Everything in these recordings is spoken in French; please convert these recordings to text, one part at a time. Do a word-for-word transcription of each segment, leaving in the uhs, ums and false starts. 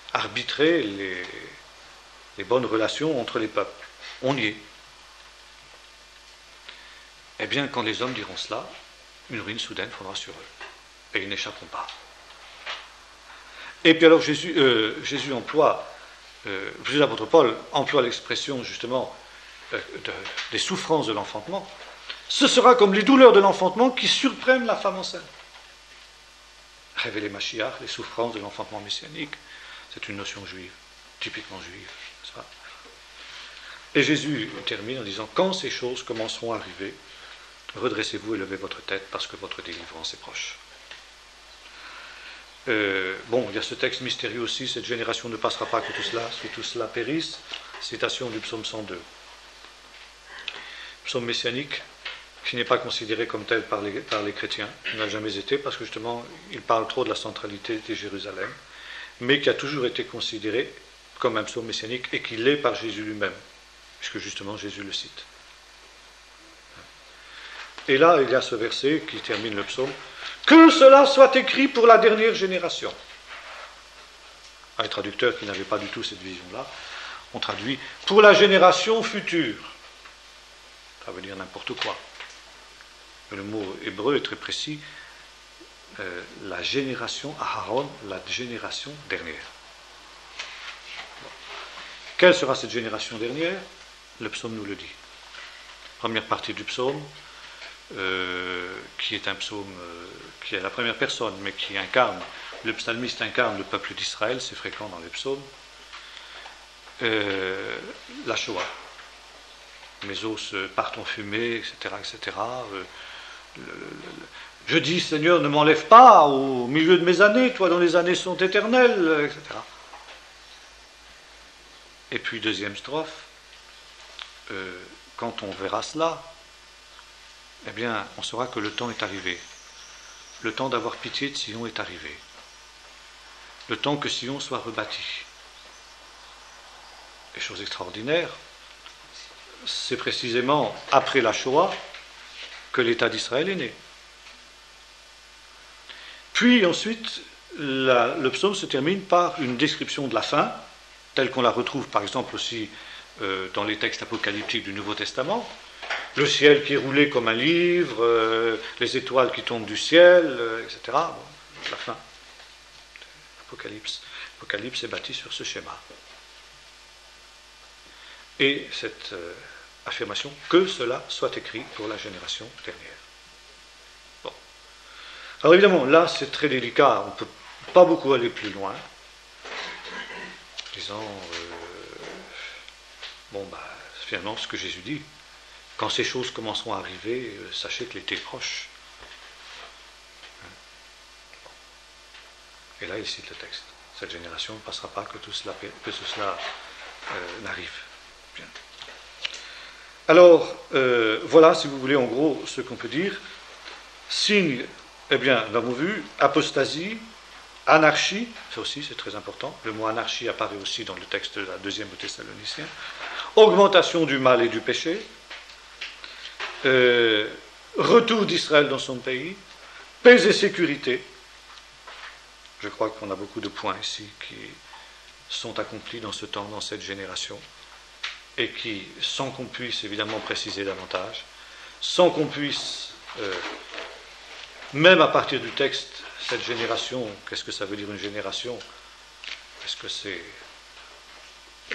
arbitrer les, les bonnes relations entre les peuples. On y est. Eh bien, quand les hommes diront cela, une ruine soudaine fondra sur eux. Et ils n'échapperont pas. Et puis alors Jésus, euh, Jésus emploie, euh, l'apôtre Paul emploie l'expression justement euh, de, des souffrances de l'enfantement. Ce sera comme les douleurs de l'enfantement qui surprennent la femme enceinte. Révéler Mashiach, les souffrances de l'enfantement messianique, c'est une notion juive, typiquement juive. N'est-ce pas ? Et Jésus termine en disant, quand ces choses commenceront à arriver, redressez-vous et levez votre tête parce que votre délivrance est proche. Euh, bon, il y a ce texte mystérieux aussi, cette génération ne passera pas que tout cela, que tout cela périsse, citation du psaume cent deux. Psaume messianique qui n'est pas considéré comme tel par les, par les chrétiens, il n'a jamais été parce que justement il parle trop de la centralité de Jérusalem, mais qui a toujours été considéré comme un psaume messianique et qui l'est par Jésus lui-même, puisque justement Jésus le cite. Et là, il y a ce verset qui termine le psaume. Que cela soit écrit pour la dernière génération. Un traducteur qui n'avait pas du tout cette vision-là, on traduit pour la génération future. Ça veut dire n'importe quoi. Le mot hébreu est très précis. Euh, la génération Aharon, la génération dernière. Quelle sera cette génération dernière ? Le psaume nous le dit. Première partie du psaume. Euh, qui est un psaume euh, qui est la première personne, mais qui incarne, le psalmiste incarne le peuple d'Israël, c'est fréquent dans les psaumes, euh, la Shoah. Mes os partent en fumée, et cetera, et cetera. Euh, le, le, le, je dis, Seigneur, ne m'enlève pas au milieu de mes années, toi dont les années sont éternelles, et cetera. Et puis, deuxième strophe, euh, quand on verra cela, eh bien, on saura que le temps est arrivé. Le temps d'avoir pitié de Sion est arrivé. Le temps que Sion soit rebâti. Et chose extraordinaire, c'est précisément après la Shoah que l'État d'Israël est né. Puis ensuite, la, le psaume se termine par une description de la fin, telle qu'on la retrouve par exemple aussi euh, dans les textes apocalyptiques du Nouveau Testament. Le ciel qui est roulé comme un livre, euh, les étoiles qui tombent du ciel, euh, et cetera. Bon, la fin. L'Apocalypse. L'Apocalypse est bâti sur ce schéma. Et cette euh, affirmation, que cela soit écrit pour la génération dernière. Bon. Alors évidemment, là c'est très délicat, on ne peut pas beaucoup aller plus loin. Disant, euh, bon, bah, finalement, ce que Jésus dit. Quand ces choses commenceront à arriver, euh, sachez que l'été est proche. Et là, il cite le texte. Cette génération ne passera pas que tout cela, que tout cela euh, n'arrive. Bien. Alors, euh, voilà, si vous voulez, en gros, ce qu'on peut dire. Signe, eh bien, nous avons vu, apostasie, anarchie, ça aussi c'est très important. Le mot anarchie apparaît aussi dans le texte de la deuxième aux Thessaloniciens. Augmentation du mal et du péché. Euh, retour d'Israël dans son pays, paix et sécurité. Je crois qu'on a beaucoup de points ici qui sont accomplis dans ce temps, dans cette génération, et qui, sans qu'on puisse évidemment préciser davantage, sans qu'on puisse, euh, même à partir du texte, cette génération, qu'est-ce que ça veut dire une génération ? Est-ce que c'est euh,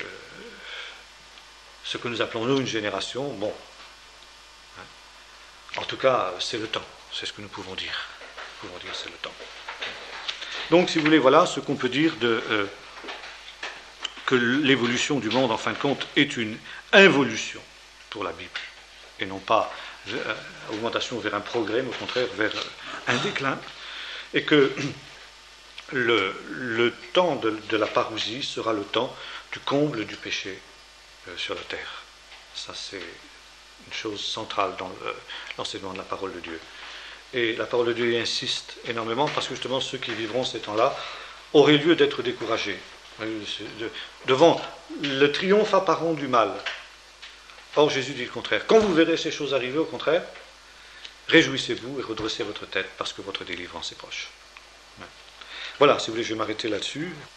ce que nous appelons nous une génération ? Bon. En tout cas, c'est le temps, c'est ce que nous pouvons dire. Nous pouvons dire c'est le temps. Donc, si vous voulez, voilà ce qu'on peut dire de euh, que l'évolution du monde, en fin de compte, est une involution pour la Bible, et non pas euh, augmentation vers un progrès, mais au contraire vers un déclin, et que le, le temps de, de la parousie sera le temps du comble du péché euh, sur la terre. Ça, c'est une chose centrale dans le, l'enseignement de la parole de Dieu. Et la parole de Dieu y insiste énormément parce que justement ceux qui vivront ces temps-là auraient lieu d'être découragés devant le triomphe apparent du mal. Or Jésus dit le contraire. Quand vous verrez ces choses arriver, au contraire, réjouissez-vous et redressez votre tête parce que votre délivrance est proche. Voilà, si vous voulez, je vais m'arrêter là-dessus.